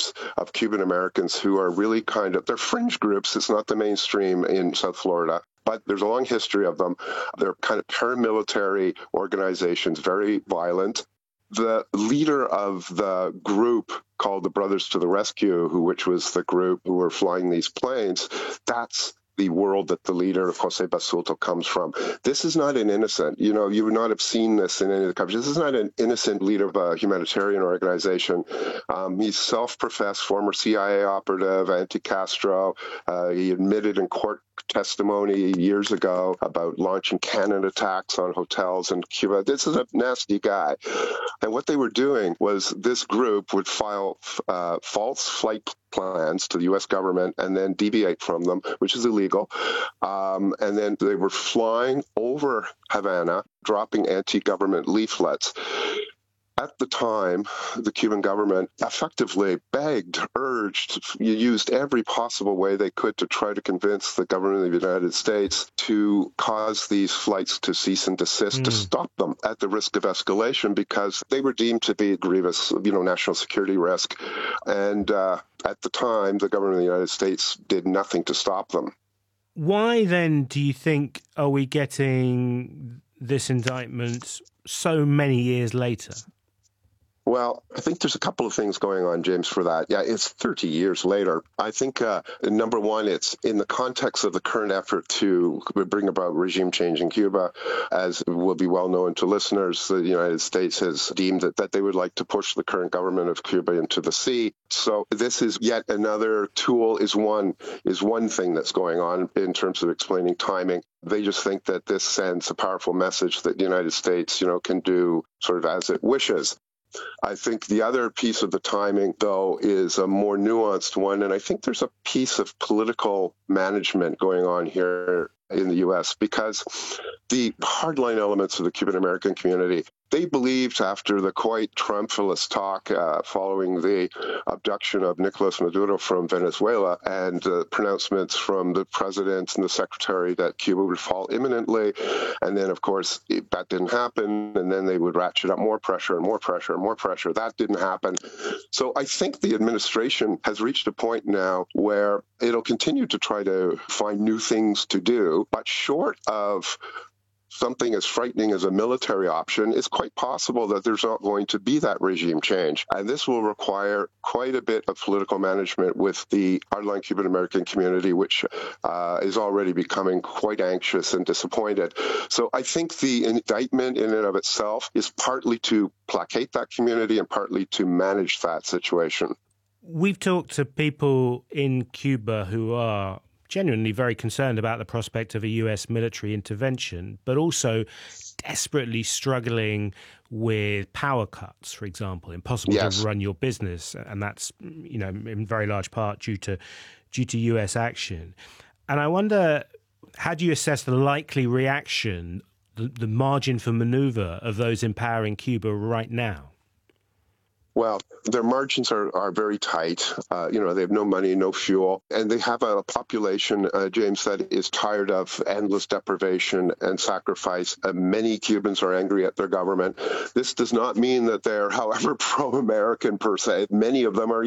groups of Cuban Americans who are really they're fringe groups. It's not the mainstream in South Florida, but there's a long history of them. They're kind of paramilitary organizations, very violent. The leader of the group called the Brothers to the Rescue, which was the group who were flying these planes, that's the world that the leader, Jose Basulto, comes from. This is not an innocent, you would not have seen this in any of the countries. This is not an innocent leader of a humanitarian organization. He's self-professed former CIA operative, anti-Castro. He admitted in court testimony years ago about launching cannon attacks on hotels in Cuba. This is a nasty guy. And what they were doing was this group would file false flight plans to the U.S. government and then deviate from them, which is illegal. And then they were flying over Havana, dropping anti-government leaflets. At the time, the Cuban government effectively begged, urged, used every possible way they could to try to convince the government of the United States to cause these flights to cease and desist, to stop them at the risk of escalation, because they were deemed to be a grievous, national security risk. And at the time, the government of the United States did nothing to stop them. Why then do you think are we getting this indictment so many years later? Well, I think there's a couple of things going on, James, for that. Yeah, it's 30 years later. I think, number one, it's in the context of the current effort to bring about regime change in Cuba. As will be well known to listeners, the United States has deemed that they would like to push the current government of Cuba into the sea. So this is yet another tool, is one thing that's going on in terms of explaining timing. They just think that this sends a powerful message that the United States, can do sort of as it wishes. I think the other piece of the timing, though, is a more nuanced one. And I think there's a piece of political management going on here in the U.S. because the hardline elements of the Cuban American community, they believed after the quite triumphalist talk following the abduction of Nicolas Maduro from Venezuela and pronouncements from the president and the secretary that Cuba would fall imminently. And then, of course, that didn't happen. And then they would ratchet up more pressure and more pressure and more pressure. That didn't happen. So I think the administration has reached a point now where it'll continue to try to find new things to do, but short of something as frightening as a military option, it's quite possible that there's not going to be that regime change. And this will require quite a bit of political management with the hardline Cuban American community, which is already becoming quite anxious and disappointed. So I think the indictment in and of itself is partly to placate that community and partly to manage that situation. We've talked to people in Cuba who are genuinely very concerned about the prospect of a US military intervention, but also desperately struggling with power cuts, for example, impossible to run your business. And that's, in very large part due to US action. And I wonder, how do you assess the likely reaction, the margin for maneuver of those in power in Cuba right now? Well, their margins are very tight. They have no money, no fuel, and they have a population, James, that is tired of endless deprivation and sacrifice. Many Cubans are angry at their government. This does not mean that they're, however, pro-American per se. Many of them are